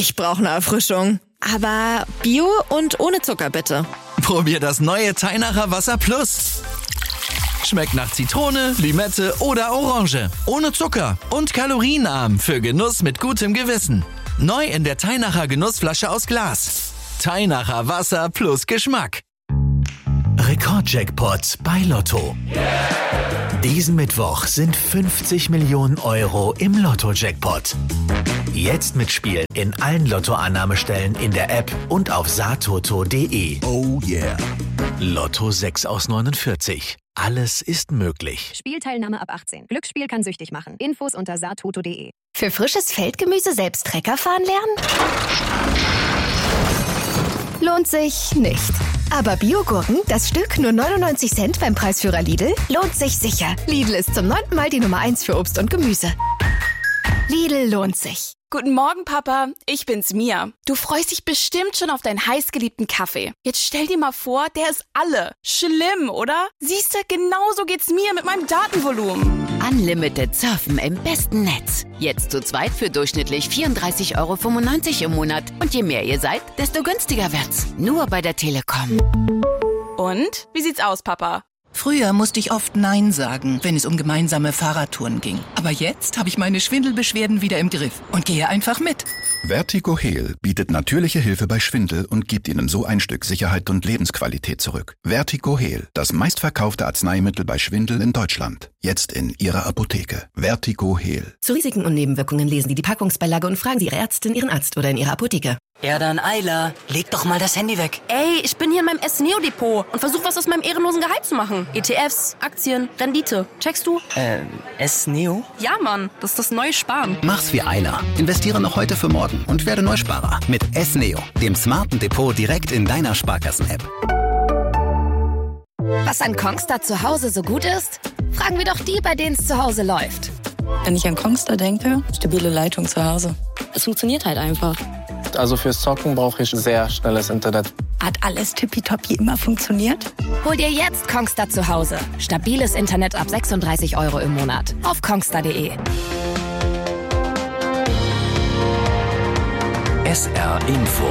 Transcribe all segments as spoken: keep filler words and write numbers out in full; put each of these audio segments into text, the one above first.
ich brauche eine Erfrischung. Aber Bio und ohne Zucker bitte. Probier das neue Teinacher Wasser Plus. Schmeckt nach Zitrone, Limette oder Orange. Ohne Zucker und kalorienarm für Genuss mit gutem Gewissen. Neu in der Teinacher Genussflasche aus Glas. Teinacher Wasser plus Geschmack. Rekordjackpot bei Lotto. Diesen Mittwoch sind fünfzig Millionen Euro im Lotto-Jackpot. Jetzt mitspielen in allen Lottoannahmestellen in der App und auf satoto punkt de. Oh yeah. Lotto sechs aus neunundvierzig. Alles ist möglich. Spielteilnahme ab achtzehn. Glücksspiel kann süchtig machen. Infos unter satoto punkt de. Für frisches Feldgemüse selbst Trecker fahren lernen? Lohnt sich nicht. Aber Biogurken, das Stück nur neunundneunzig Cent beim Preisführer Lidl, lohnt sich sicher. Lidl ist zum neunten Mal die Nummer eins für Obst und Gemüse. Lidl lohnt sich. Guten Morgen, Papa. Ich bin's, Mia. Du freust dich bestimmt schon auf deinen heißgeliebten Kaffee. Jetzt stell dir mal vor, der ist alle. Schlimm, oder? Siehste, genauso geht's mir mit meinem Datenvolumen. Unlimited Surfen im besten Netz. Jetzt zu zweit für durchschnittlich vierunddreißig Euro fünfundneunzig im Monat. Und je mehr ihr seid, desto günstiger wird's. Nur bei der Telekom. Und? Wie sieht's aus, Papa? Früher musste ich oft Nein sagen, wenn es um gemeinsame Fahrradtouren ging. Aber jetzt habe ich meine Schwindelbeschwerden wieder im Griff und gehe einfach mit. Vertigo-Heal bietet natürliche Hilfe bei Schwindel und gibt Ihnen so ein Stück Sicherheit und Lebensqualität zurück. Vertigo-Heal, das meistverkaufte Arzneimittel bei Schwindel in Deutschland. Jetzt in Ihrer Apotheke. Vertigo-Heal. Zu Risiken und Nebenwirkungen lesen Sie die Packungsbeilage und fragen Sie Ihre Ärztin, Ihren Arzt oder in Ihrer Apotheke. Ja, dann Eila, leg doch mal das Handy weg. Ey, ich bin hier in meinem S-Neo-Depot und versuche was aus meinem ehrenlosen Gehalt zu machen. E T Fs, Aktien, Rendite. Checkst du? Ähm, S-Neo? Ja, Mann, das ist das neue Sparen. Mach's wie Eila. Investiere noch heute für morgen und werde Neusparer mit S-Neo, dem smarten Depot direkt in deiner Sparkassen-App. Was an Kongstar zu Hause so gut ist? Fragen wir doch die, bei denen es zu Hause läuft. Wenn ich an Kongstar denke, stabile Leitung zu Hause. Es funktioniert halt einfach. Also fürs Zocken brauche ich sehr schnelles Internet. Hat alles tippitoppi immer funktioniert? Hol dir jetzt Kongstar zu Hause. Stabiles Internet ab sechsunddreißig Euro im Monat. Auf kongstar punkt de. S R Info.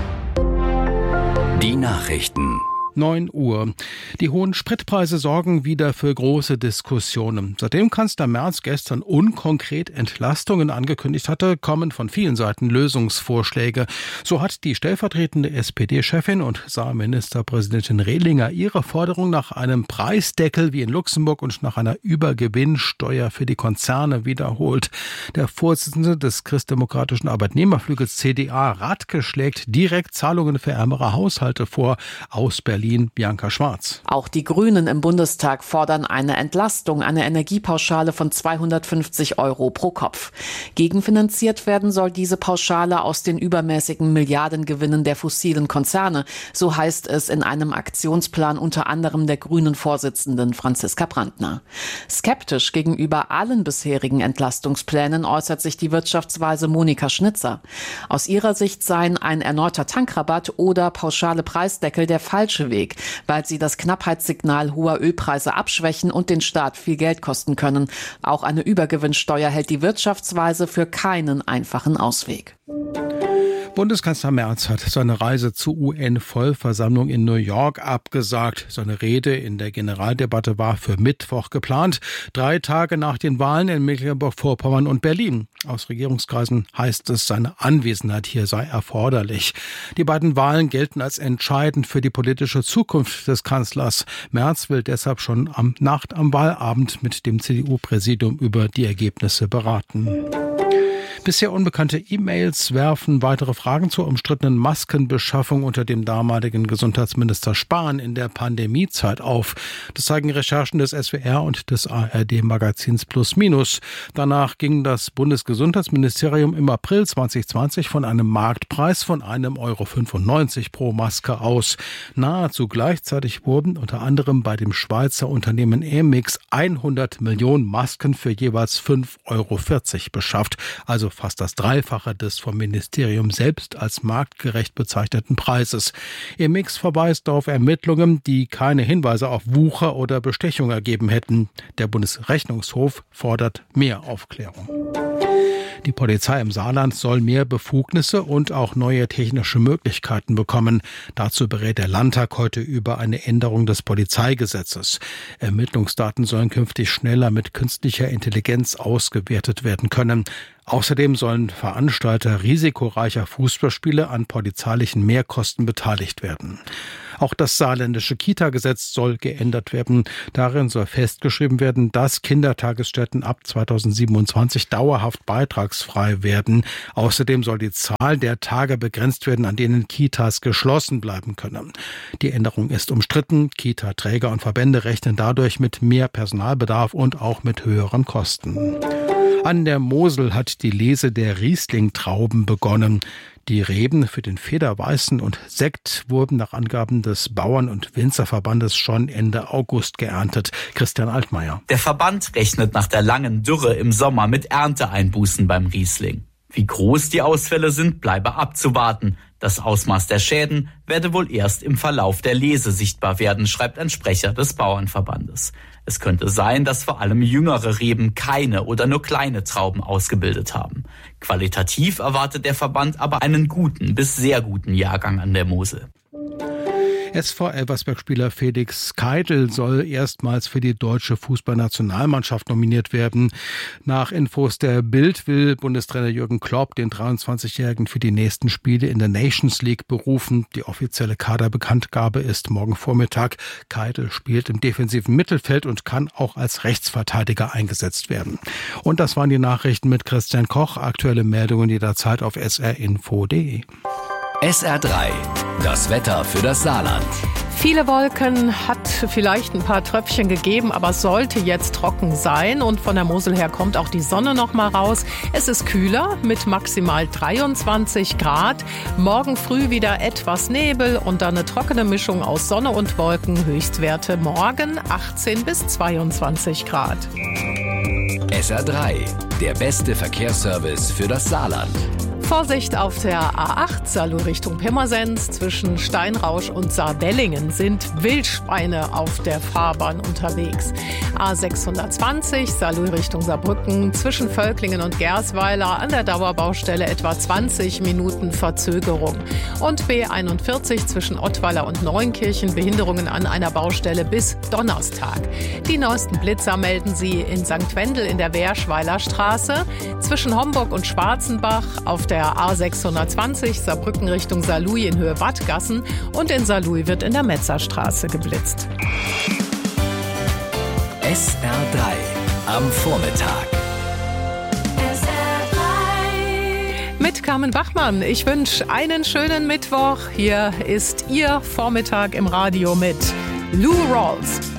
Die Nachrichten. neun Uhr. Die hohen Spritpreise sorgen wieder für große Diskussionen. Seitdem Kanzler Merz gestern unkonkret Entlastungen angekündigt hatte, kommen von vielen Seiten Lösungsvorschläge. So hat die stellvertretende S P D-Chefin und Saarministerpräsidentin Rehlinger ihre Forderung nach einem Preisdeckel wie in Luxemburg und nach einer Übergewinnsteuer für die Konzerne wiederholt. Der Vorsitzende des christdemokratischen Arbeitnehmerflügels C D A, Radke, schlägt direkt Zahlungen für ärmere Haushalte vor. Aus Berlin Bianca Schwarz. Auch die Grünen im Bundestag fordern eine Entlastung, eine Energiepauschale von zweihundertfünfzig Euro pro Kopf. Gegenfinanziert werden soll diese Pauschale aus den übermäßigen Milliardengewinnen der fossilen Konzerne. So heißt es in einem Aktionsplan unter anderem der Grünen-Vorsitzenden Franziska Brandner. Skeptisch gegenüber allen bisherigen Entlastungsplänen äußert sich die Wirtschaftsweise Monika Schnitzer. Aus ihrer Sicht seien ein erneuter Tankrabatt oder pauschale Preisdeckel der falsche Weg, weil sie das Knappheitssignal hoher Ölpreise abschwächen und den Staat viel Geld kosten können. Auch eine Übergewinnsteuer hält die Wirtschaftsweise für keinen einfachen Ausweg. Bundeskanzler Merz hat seine Reise zur U N-Vollversammlung in New York abgesagt. Seine Rede in der Generaldebatte war für Mittwoch geplant, drei Tage nach den Wahlen in Mecklenburg-Vorpommern und Berlin. Aus Regierungskreisen heißt es, seine Anwesenheit hier sei erforderlich. Die beiden Wahlen gelten als entscheidend für die politische Zukunft des Kanzlers. Merz will deshalb schon am Nacht am Wahlabend mit dem C D U-Präsidium über die Ergebnisse beraten. Bisher unbekannte E-Mails werfen weitere Fragen zur umstrittenen Maskenbeschaffung unter dem damaligen Gesundheitsminister Spahn in der Pandemiezeit auf. Das zeigen Recherchen des S W R und des A R D-Magazins Plus Minus. Danach ging das Bundesgesundheitsministerium im April zwanzig zwanzig von einem Marktpreis von einem Euro fünfundneunzig pro Maske aus. Nahezu gleichzeitig wurden unter anderem bei dem Schweizer Unternehmen Emix hundert Millionen Masken für jeweils fünf Euro vierzig beschafft. Also fast das Dreifache des vom Ministerium selbst als marktgerecht bezeichneten Preises. Emix verweist auf Ermittlungen, die keine Hinweise auf Wucher oder Bestechung ergeben hätten. Der Bundesrechnungshof fordert mehr Aufklärung. Die Polizei im Saarland soll mehr Befugnisse und auch neue technische Möglichkeiten bekommen. Dazu berät der Landtag heute über eine Änderung des Polizeigesetzes. Ermittlungsdaten sollen künftig schneller mit künstlicher Intelligenz ausgewertet werden können. Außerdem sollen Veranstalter risikoreicher Fußballspiele an polizeilichen Mehrkosten beteiligt werden. Auch das saarländische Kita-Gesetz soll geändert werden. Darin soll festgeschrieben werden, dass Kindertagesstätten ab zweitausendsiebenundzwanzig dauerhaft beitragsfrei werden. Außerdem soll die Zahl der Tage begrenzt werden, an denen Kitas geschlossen bleiben können. Die Änderung ist umstritten. Kita-Träger und Verbände rechnen dadurch mit mehr Personalbedarf und auch mit höheren Kosten. An der Mosel hat die Lese der Riesling-Trauben begonnen. Die Reben für den Federweißen und Sekt wurden nach Angaben des Bauern- und Winzerverbandes schon Ende August geerntet. Christian Altmaier. Der Verband rechnet nach der langen Dürre im Sommer mit Ernteeinbußen beim Riesling. Wie groß die Ausfälle sind, bleibe abzuwarten. Das Ausmaß der Schäden werde wohl erst im Verlauf der Lese sichtbar werden, schreibt ein Sprecher des Bauernverbandes. Es könnte sein, dass vor allem jüngere Reben keine oder nur kleine Trauben ausgebildet haben. Qualitativ erwartet der Verband aber einen guten bis sehr guten Jahrgang an der Mosel. S V Elversberg-Spieler Felix Keitel soll erstmals für die deutsche Fußballnationalmannschaft nominiert werden. Nach Infos der Bild will Bundestrainer Jürgen Klopp den dreiundzwanzigjährigen für die nächsten Spiele in der Nations League berufen. Die offizielle Kaderbekanntgabe ist morgen Vormittag. Keitel spielt im defensiven Mittelfeld und kann auch als Rechtsverteidiger eingesetzt werden. Und das waren die Nachrichten mit Christian Koch. Aktuelle Meldungen jederzeit auf s r info punkt d e. S R drei, das Wetter für das Saarland. Viele Wolken, hat vielleicht ein paar Tröpfchen gegeben, aber es sollte jetzt trocken sein. Und von der Mosel her kommt auch die Sonne noch mal raus. Es ist kühler mit maximal dreiundzwanzig Grad. Morgen früh wieder etwas Nebel und dann eine trockene Mischung aus Sonne und Wolken. Höchstwerte morgen achtzehn bis zweiundzwanzig Grad. S R drei, der beste Verkehrsservice für das Saarland. Vorsicht auf der A acht, Saarlouis Richtung Pirmasens. Zwischen Steinrausch und Saarbellingen sind Wildschweine auf der Fahrbahn unterwegs. A sechshundertzwanzig, Saarlouis Richtung Saarbrücken. Zwischen Völklingen und Gersweiler an der Dauerbaustelle etwa zwanzig Minuten Verzögerung. Und B einundvierzig zwischen Ottweiler und Neunkirchen Behinderungen an einer Baustelle bis Donnerstag. Die neuesten Blitzer melden Sie in Sankt Wendel in der Wehrschweiler Straße. Zwischen Homburg und Schwarzenbach auf der A sechshundertzwanzig, Saarbrücken Richtung Saarlouis in Höhe Wattgassen und in Saarlouis wird in der Metzerstraße geblitzt. S R drei am Vormittag. Mit Carmen Bachmann. Ich wünsche einen schönen Mittwoch. Hier ist Ihr Vormittag im Radio mit Lou Rawls.